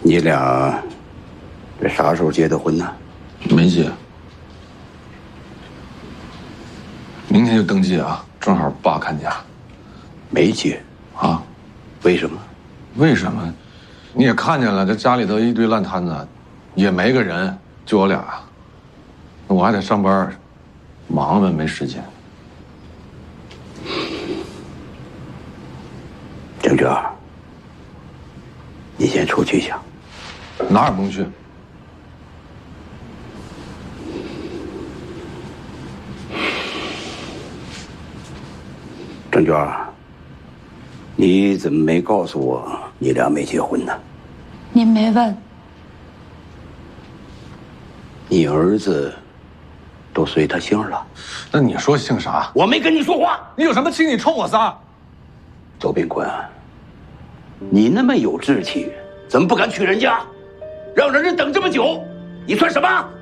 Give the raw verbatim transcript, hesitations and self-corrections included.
你俩这啥时候结的婚呢？ 没结，明天就登记啊，正好爸看家。 没结啊？ 为什么？ 为什么？你也看见了，这家里头一堆烂摊子，也没个人，就我俩，我还得上班，忙了没时间。 郑娟，你先出去一下。 哪儿也不用去。 郑娟，你怎么没告诉我你俩没结婚呢？ 您没问。 你儿子都随他姓了？ 那你说姓啥？ 我没跟你说话。 你有什么气？你冲我仨？ 周秉坤，你那么有志气，怎么不敢娶人家？让人家等这么久，你算什么？